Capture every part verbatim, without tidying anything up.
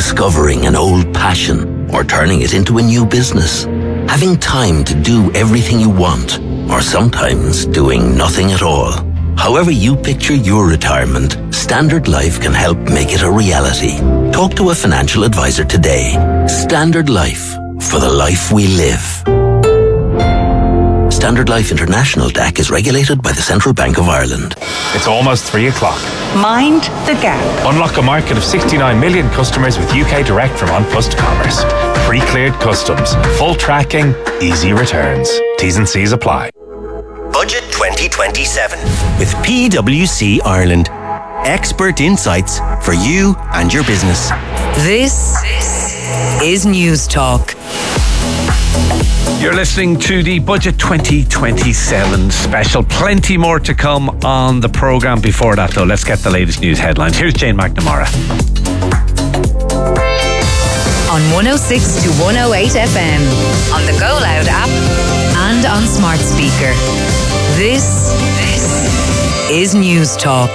discovering an old passion or turning it into a new business. Having time to do everything you want, or sometimes doing nothing at all. However you picture your retirement, Standard Life can help make it a reality. Talk to a financial advisor today. Standard Life, for the life we live. Standard Life International D A C is regulated by the Central Bank of Ireland. It's almost three o'clock. Mind the gap. Unlock a market of sixty-nine million customers with U K Direct from An Post Commerce. Pre-cleared customs, full tracking, easy returns. T's and C's apply. Budget twenty twenty-seven with P W C Ireland. Expert insights for you and your business. This is News Talk. You're listening to the Budget twenty twenty-seven special. Plenty more to come on the programme. Before that, though, let's get the latest news headlines. Here's Jane McNamara. On one oh six to one oh eight F M, on the Go Loud app, and on smart speaker. This, this is News Talk.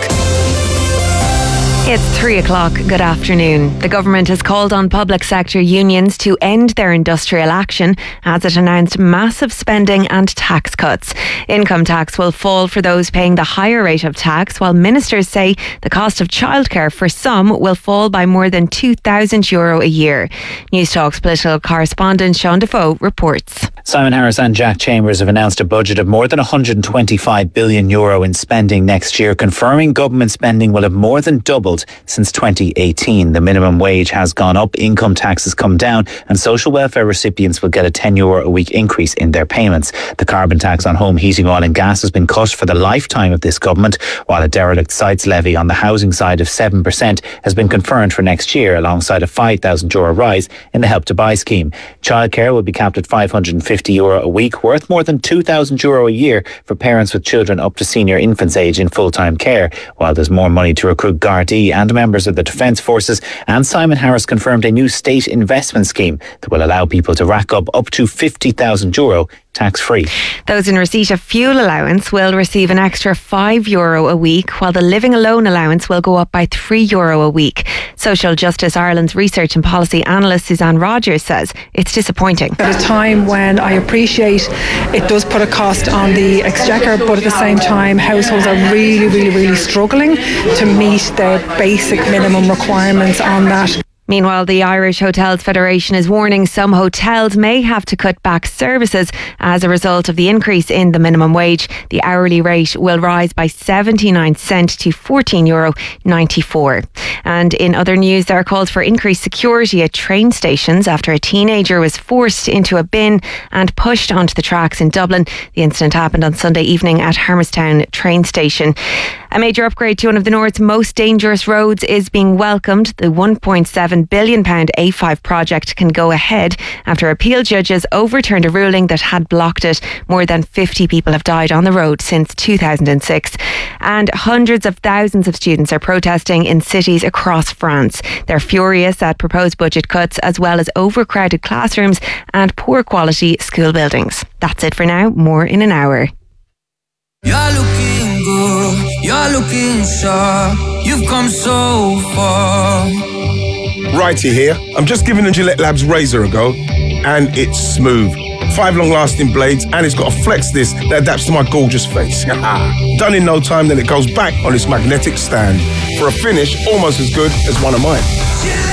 It's three o'clock. Good afternoon. The government has called on public sector unions to end their industrial action as it announced massive spending and tax cuts. Income tax will fall for those paying the higher rate of tax, while ministers say the cost of childcare for some will fall by more than two thousand euro a year. News Talk's political correspondent Sean Defoe reports. Simon Harris and Jack Chambers have announced a budget of more than one hundred twenty-five billion euro in spending next year, confirming government spending will have more than doubled since twenty eighteen. The minimum wage has gone up, income tax has come down, and social welfare recipients will get a ten euro a week increase in their payments. The carbon tax on home heating, oil and gas has been cut for the lifetime of this government, while a derelict sites levy on the housing side of seven percent has been confirmed for next year, alongside a five thousand euro rise in the Help to Buy scheme. Childcare will be capped at five hundred fifty euro a week, worth more than two thousand euro a year for parents with children up to senior infants age in full-time care, while there's more money to recruit Gardaí and members of the Defence Forces. And Simon Harris confirmed a new state investment scheme that will allow people to rack up up to fifty thousand euro tax-free. Those in receipt of fuel allowance will receive an extra five euro a week, while the living alone allowance will go up by three euro a week. Social Justice Ireland's research and policy analyst Suzanne Rogers says it's disappointing. At a time when I appreciate it does put a cost on the exchequer, but at the same time households are really, really, really struggling to meet their basic minimum requirements on that. Meanwhile, the Irish Hotels Federation is warning some hotels may have to cut back services as a result of the increase in the minimum wage. The hourly rate will rise by seventy-nine cents to fourteen euro ninety-four. And in other news, there are calls for increased security at train stations after a teenager was forced into a bin and pushed onto the tracks in Dublin. The incident happened on Sunday evening at Hermestown train station. A major upgrade to one of the North's most dangerous roads is being welcomed. The one point seven billion pounds A five project can go ahead after appeal judges overturned a ruling that had blocked it. More than fifty people have died on the road since two thousand six. And hundreds of thousands of students are protesting in cities across France. They're furious at proposed budget cuts, as well as overcrowded classrooms and poor quality school buildings. That's it for now. More in an hour. You're looking good, you're looking sharp, you've come so far. Righty here. I'm just giving the Gillette Labs razor a go, and it's smooth. Five long-lasting blades, and it's got a flex disc that adapts to my gorgeous face. Done in no time, then it goes back on its magnetic stand for a finish almost as good as one of mine.